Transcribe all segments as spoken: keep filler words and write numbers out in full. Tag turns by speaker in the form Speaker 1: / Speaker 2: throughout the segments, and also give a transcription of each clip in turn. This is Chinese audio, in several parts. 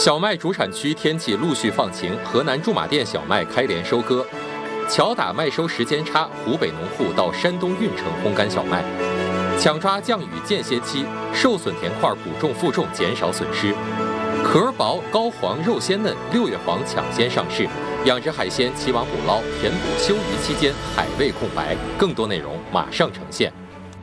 Speaker 1: 小麦主产区天气陆续放晴，河南驻马店小麦开镰收割。巧打麦收时间差，湖北农户到山东运城烘干小麦。抢抓降雨间歇期，受损田块补种负重，减少损失。壳薄高黄肉鲜嫩，六月黄抢先上市。养殖海鲜齐网捕捞，填补休渔期间海味空白。更多内容马上呈现。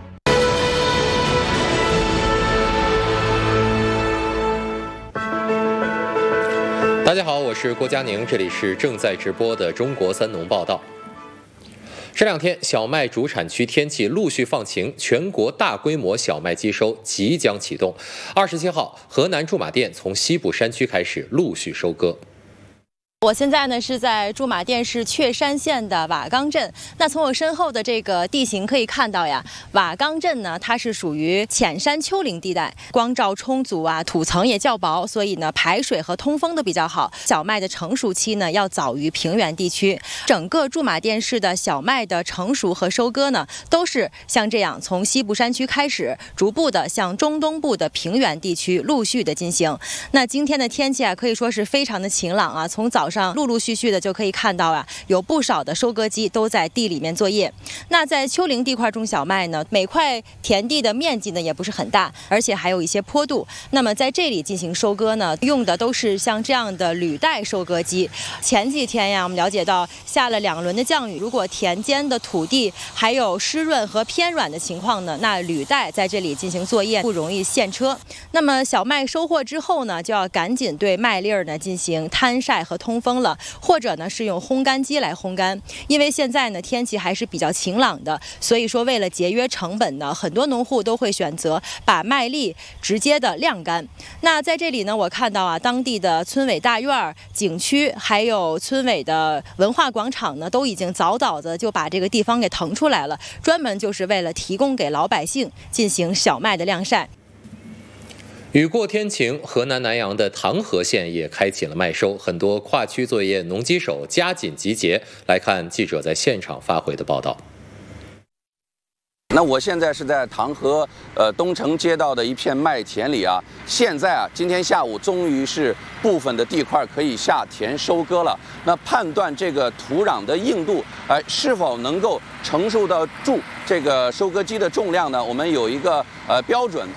Speaker 1: 大家好，我是郭佳宁，这里是正在直播的中国三农报道。这两天，小麦主产区天气陆续放晴，全国大规模小麦机收即将启动。二十七号，河南驻马店从西部山区开始陆续收割。
Speaker 2: 我现在呢是在驻马店市确山县的瓦岗镇。那从我身后的这个地形可以看到呀，瓦岗镇呢它是属于浅山丘陵地带，光照充足啊，土层也较薄，所以呢排水和通风都比较好。小麦的成熟期呢要早于平原地区。整个驻马店市的小麦的成熟和收割呢，都是像这样从西部山区开始，逐步的向中东部的平原地区陆续的进行。那今天的天气啊，可以说是非常的晴朗啊，从早上陆陆续续的就可以看到啊，有不少的收割机都在地里面作业。那在丘陵地块种小麦呢，每块田地的面积呢也不是很大，而且还有一些坡度。那么在这里进行收割呢，用的都是像这样的履带收割机。前几天呀，我们了解到下了两轮的降雨，如果田间的土地还有湿润和偏软的情况呢，那履带在这里进行作业不容易陷车。那么小麦收获之后呢，就要赶紧对麦粒儿呢进行摊晒和通风了，或者呢是用烘干机来烘干。因为现在呢天气还是比较晴朗的，所以说为了节约成本呢，很多农户都会选择把麦粒直接的晾干。那在这里呢，我看到啊，当地的村委大院、景区还有村委的文化广场呢，都已经早早的就把这个地方给腾出来了，专门就是为了提供给老百姓进行小麦的晾晒。
Speaker 1: 雨过天晴，河南南阳的唐河县也开启了麦收，很多跨区作业农机手加紧集结。来看记者在现场发回的报道。
Speaker 3: 那我现在是在唐河呃东城街道的一片麦田里啊，现在啊，今天下午终于是部分的地块可以下田收割了。那判断这个土壤的硬度，哎、呃，是否能够承受得住这个收割机的重量呢？我们有一个呃标准，